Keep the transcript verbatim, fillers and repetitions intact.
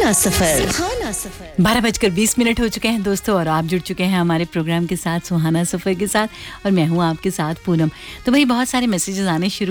सुहाना सफर सुहाना सफर बारह बजकर बीस मिनट हो चुके हैं दोस्तों, और आप जुड़ चुके हैं हमारे प्रोग्राम के साथ सुहाना सफर के साथ, और मैं हूं आपके साथ पूनम। तो भाई बहुत सारे मैसेजेस आने शुरू